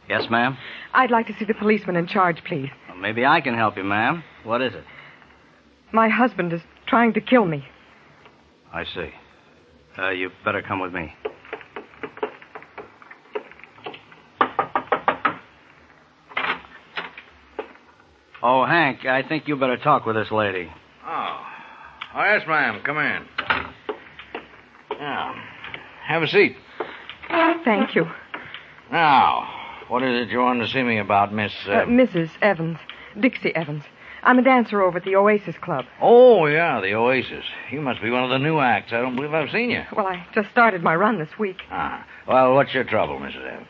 Yes, ma'am? I'd like to see the policeman in charge, please. Well, maybe I can help you, ma'am. What is it? My husband is trying to kill me. I see. You better come with me. Oh, Hank, I think you better talk with this lady. Oh, yes, ma'am. Come in. Now, have a seat. Thank you. Now, what is it you wanted to see me about, Miss... Mrs. Evans. Dixie Evans. I'm a dancer over at the Oasis Club. Oh, yeah, the Oasis. You must be one of the new acts. I don't believe I've seen you. Well, I just started my run this week. Well, what's your trouble, Mrs. Evans?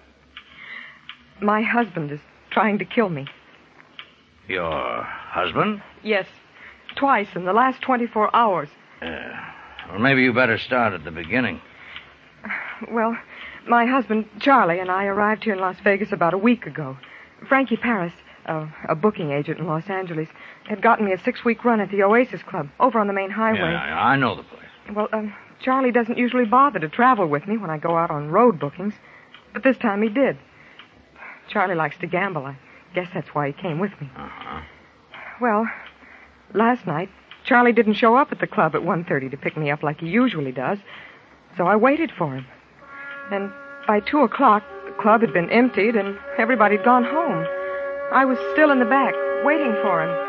My husband is trying to kill me. Your husband? Yes, twice in the last 24 hours. Well, maybe you better start at the beginning. Well, my husband, Charlie, and I arrived here in Las Vegas about a week ago. Frankie Paris, a booking agent in Los Angeles, had gotten me a 6-week run at the Oasis Club over on the main highway. Yeah, I know the place. Well, Charlie doesn't usually bother to travel with me when I go out on road bookings, but this time he did. Charlie likes to gamble. I guess that's why he came with me. Uh-huh. Well, last night, Charlie didn't show up at the club at 1:30 to pick me up like he usually does, so I waited for him. And by 2 o'clock, the club had been emptied and everybody had gone home. I was still in the back, waiting for him.